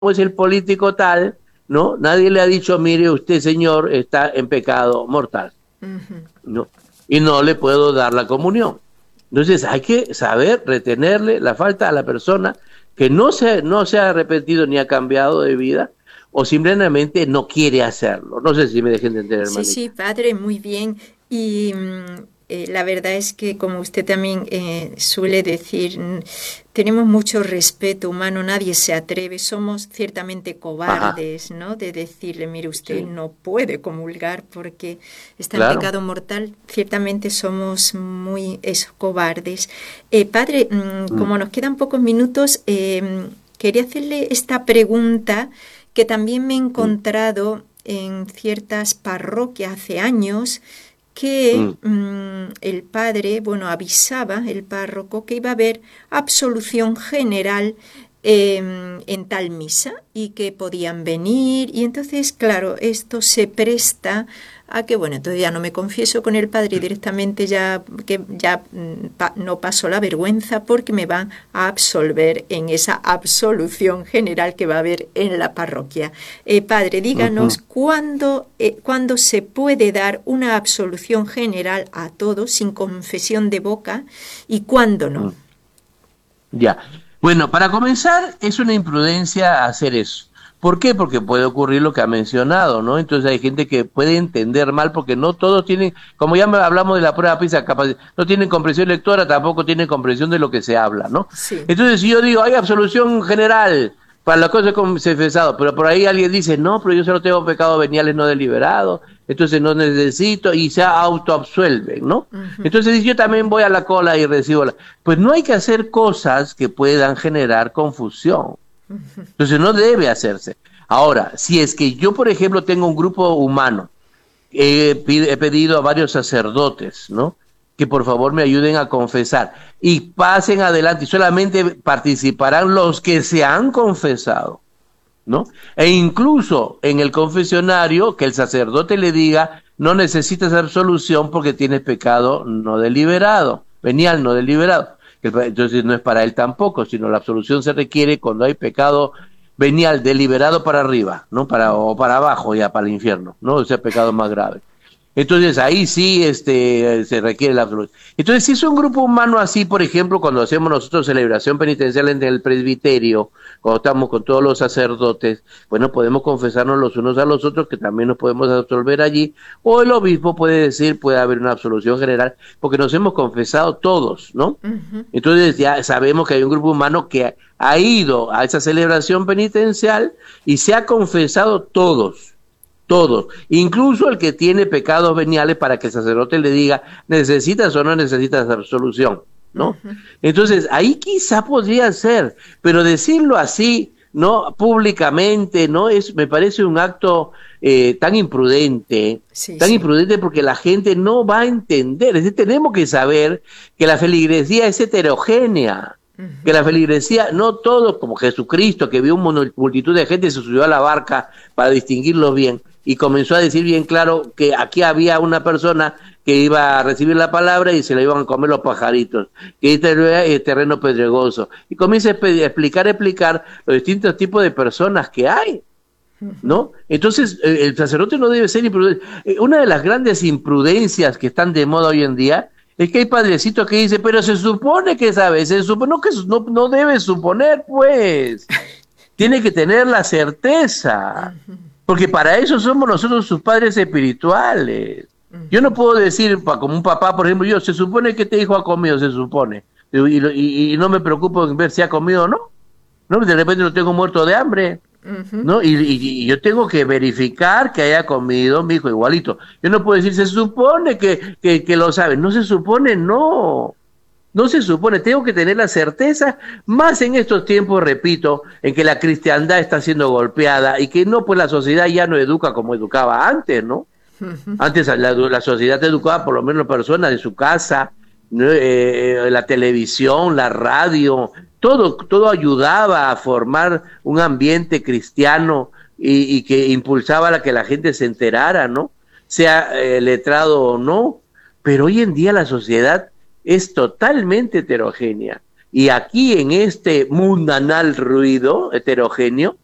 es el político tal, ¿no? Nadie le ha dicho, mire, usted, señor, está en pecado mortal, ¿no? Y no le puedo dar la comunión. Entonces hay que saber retenerle la falta a la persona que no se ha arrepentido ni ha cambiado de vida o simplemente no quiere hacerlo. No sé si me dejen de entender, Sí, sí, hermanita. padre, muy bien. Y la verdad es que, como usted también suele decir, tenemos mucho respeto humano, nadie se atreve, somos ciertamente Ajá, cobardes, ¿no? De decirle, mire, usted sí, no puede comulgar porque está en claro. pecado mortal. Ciertamente somos muy cobardes. Padre, Mm, como nos quedan pocos minutos, quería hacerle esta pregunta que también me he mm, encontrado en ciertas parroquias hace años que mm, el padre, bueno, avisaba el párroco que iba a haber absolución general en tal misa y que podían venir y entonces, claro, esto se presta a que, bueno, entonces ya no me confieso con el padre directamente ya que ya no paso la vergüenza porque me van a absolver en esa absolución general que va a haber en la parroquia. Padre, díganos ujú, cuándo se puede dar una absolución general a todos sin confesión de boca y cuándo no. mm. Ya. Bueno, para comenzar, es una imprudencia hacer eso. ¿Por qué? Porque puede ocurrir lo que ha mencionado, ¿no? Entonces hay gente que puede entender mal porque no todos tienen, como ya hablamos de la prueba PISA, capaz, no tienen comprensión lectora, tampoco tienen comprensión de lo que se habla, ¿no? Sí. Entonces si yo digo, hay absolución general para las cosas confesadas, pero por ahí alguien dice, no, pero yo solo tengo pecados veniales no deliberados, entonces no necesito, y se autoabsuelven, ¿no? Ujú. Entonces yo también voy a la cola y recibo la... Pues no hay que hacer cosas que puedan generar confusión. Entonces no debe hacerse. Ahora, si es que yo, por ejemplo, tengo un grupo humano, he pedido a varios sacerdotes, ¿no? Que por favor me ayuden a confesar y pasen adelante y solamente participarán los que se han confesado, ¿no? E incluso en el confesionario que el sacerdote le diga, no necesitas absolución porque tienes pecado no deliberado, venial no deliberado. Entonces no es para él tampoco, sino la absolución se requiere cuando hay pecado venial deliberado para arriba, ¿no? O para abajo ya para el infierno, ¿no? O sea, pecado más grave. Entonces ahí sí se requiere la absolución. Entonces, si es un grupo humano así, por ejemplo, cuando hacemos nosotros celebración penitencial en el presbiterio, cuando estamos con todos los sacerdotes, bueno, podemos confesarnos los unos a los otros, que también nos podemos absolver allí, o el obispo puede decir, puede haber una absolución general, porque nos hemos confesado todos, ¿no? Ujú. Entonces ya sabemos que hay un grupo humano que ha ido a esa celebración penitencial y se ha confesado todos, incluso el que tiene pecados veniales para que el sacerdote le diga, necesitas o no necesitas absolución, ¿no? Ujú. Entonces, ahí quizá podría ser, pero decirlo así, ¿no? Públicamente, ¿no? Me parece un acto Sí, tan sí. imprudente porque la gente no va a entender. Es decir, tenemos que saber que la feligresía es heterogénea, que Ujú. la feligresía, no todos, como Jesucristo, que vio una multitud de gente, se subió a la barca para distinguirlos bien y comenzó a decir bien claro que aquí había una persona que iba a recibir la palabra y se la iban a comer los pajaritos, que este es terreno pedregoso. Y comienza a explicar los distintos tipos de personas que hay, Ujú. ¿no? Entonces, el sacerdote no debe ser imprudente. Una de las grandes imprudencias que están de moda hoy en día es que hay padrecitos que dicen, pero se supone que sabe, se supone, no, que no debe suponer, pues, tiene que tener la certeza, Ujú. porque para eso somos nosotros sus padres espirituales. Yo no Ujú. puedo decir, como un papá, por ejemplo, yo, se supone que este hijo ha comido, se supone, y no me preocupo en ver si ha comido o no, ¿no? De repente lo tengo muerto de hambre, Ujú. ¿no? Y yo tengo que verificar que haya comido mi hijo igualito. Yo no puedo decir, se supone que lo sabe. No se supone, no. No se supone, tengo que tener la certeza, más en estos tiempos, repito, en que la cristiandad está siendo golpeada y que no, pues la sociedad ya no educa como educaba antes, ¿no? Ujú. Antes la sociedad educaba por lo menos personas de su casa, ¿no? La televisión, la radio, todo ayudaba a formar un ambiente cristiano y que impulsaba a que la gente se enterara, ¿no? Sea letrado o no. Pero hoy en día la sociedad es totalmente heterogénea. Y aquí en este mundanal ruido heterogéneo,